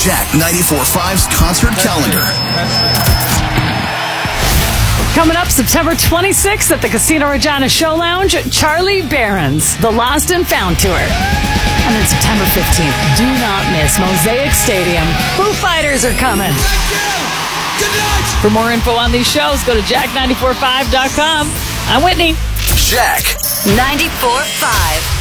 Jack 94.5's concert calendar. Coming up September 26th at the Casino Regina Show Lounge, Charlie Barron's The Lost and Found Tour. And then September 15th, do not miss Mosaic Stadium. Foo Fighters are coming. For more info on these shows, go to jack945.com. I'm Whitney. Jack 94.5.